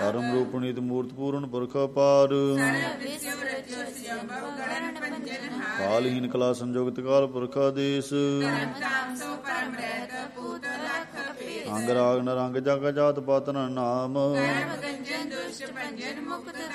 ਧਰਮ ਰੂਪਣੀ ਤੇ ਮੂਰਤ ਪੂਰਨ ਪੁਰਖ ਅਪਾਰ। ਕਾਲਹੀਨ ਕਲਾ ਸੰਜੋਗਤ ਕਾਲ ਪੁਰਖ ਆਦੇਸ। ਅੰਗ ਰਾਗ ਨਰੰਗ ਜਗ ਜਾਤ ਪਾਤ ਨਾਮ।